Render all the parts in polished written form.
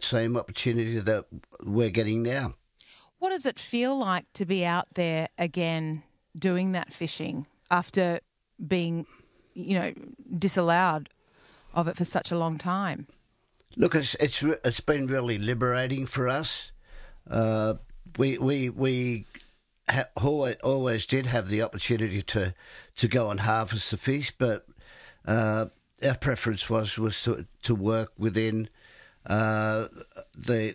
same opportunity that we're getting now. What does it feel like to be out there again doing that fishing after being, disallowed of it for such a long time? Look, it's been really liberating for us. We always did have the opportunity to go and harvest the fish, but our preference was to work within the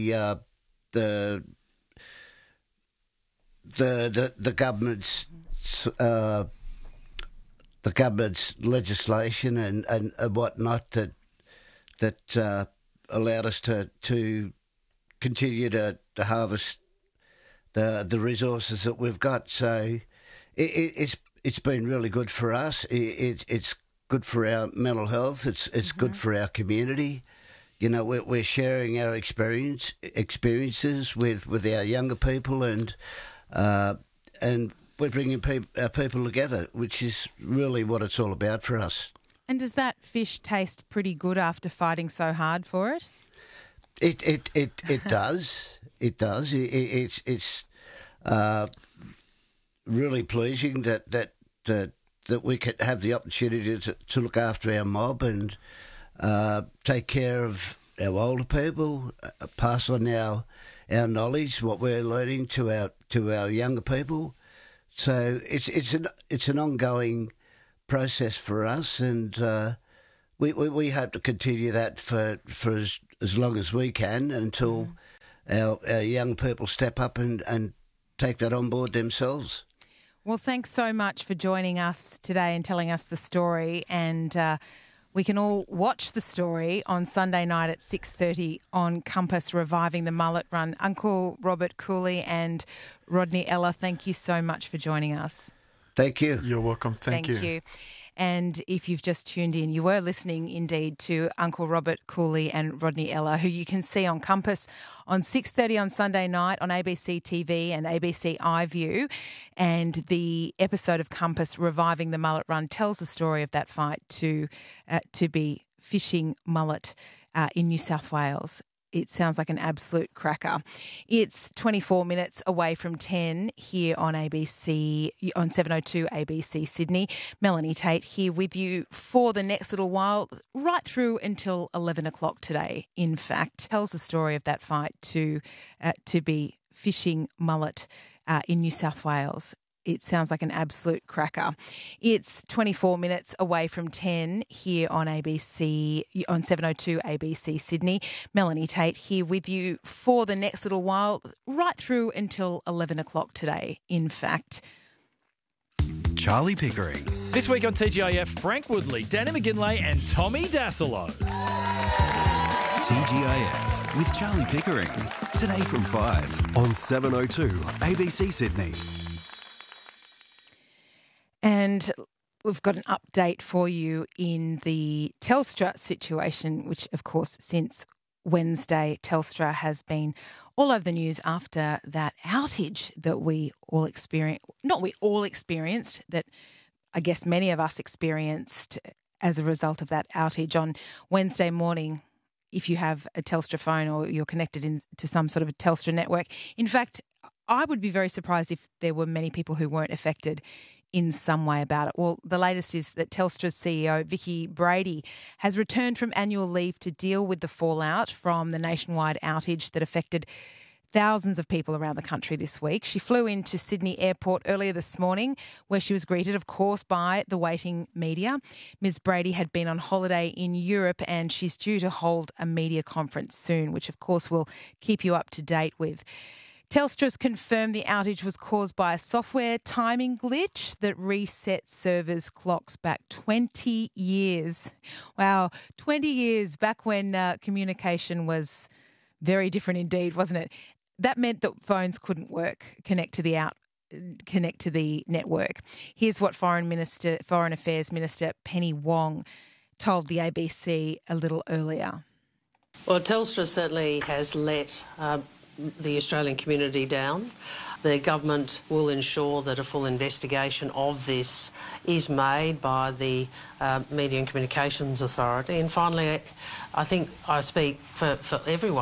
government's legislation and whatnot that allowed us to continue to harvest the resources that we've got. So it's been really good for us. It's good for our mental health. It's good for our community. We're sharing our experiences with our younger people, and we're bringing our people together, which is really what it's all about for us. And does that fish taste pretty good after fighting so hard for it? It does. It does. It's really pleasing that we could have the opportunity to look after our mob and take care of our older people, pass on our knowledge, what we're learning to our younger people. So it's an ongoing process for us, and we hope to continue that for as long as we can until our young people step up and take that on board themselves. Well, thanks so much for joining us today and telling us the story, and we can all watch the story on Sunday night at 6:30 on Compass, Reviving the Mullet Run. Uncle Robert Cooley and Rodney Ella, thank you so much for joining us. Thank you. You're welcome. Thank you. And if you've just tuned in, you were listening indeed to Uncle Robert Cooley and Rodney Ella, who you can see on Compass on 6:30 on Sunday night on ABC TV and ABC iView. And the episode of Compass, Reviving the Mullet Run, tells the story of that fight to be fishing mullet in New South Wales. It sounds like an absolute cracker. It's 24 minutes away from 10 here on ABC, on 702 ABC Sydney. Melanie Tate here with you for the next little while, right through until 11 o'clock today, in fact. Tells the story of that fight to be fishing mullet in New South Wales. It sounds like an absolute cracker. It's 24 minutes away from 10 here on ABC, on 702 ABC Sydney. Melanie Tate here with you for the next little while, right through until 11 o'clock today, in fact. Charlie Pickering. This week on TGIF, Frank Woodley, Danny McGinlay and Tommy Dasilo. TGIF with Charlie Pickering. Today from 5 on 702 ABC Sydney. And we've got an update for you in the Telstra situation, which, of course, since Wednesday, Telstra has been all over the news after that outage that we all experienced. Not we all experienced, that I guess many of us experienced as a result of that outage on Wednesday morning. If you have a Telstra phone or you're connected to some sort of a Telstra network. In fact, I would be very surprised if there were many people who weren't affected in some way about it. Well, the latest is that Telstra's CEO, Vicki Brady, has returned from annual leave to deal with the fallout from the nationwide outage that affected thousands of people around the country this week. She flew into Sydney Airport earlier this morning, where she was greeted, of course, by the waiting media. Ms. Brady had been on holiday in Europe, and she's due to hold a media conference soon, which, of course, we'll keep you up to date with. Telstra's confirmed the outage was caused by a software timing glitch that reset servers' clocks back 20 years. Wow, 20 years back when communication was very different indeed, wasn't it? That meant that phones couldn't connect to the network. Here's what Foreign Affairs Minister Penny Wong told the ABC a little earlier. Well, Telstra certainly has let the Australian community down. The government will ensure that a full investigation of this is made by the Media and Communications Authority. And finally, I think I speak for everyone.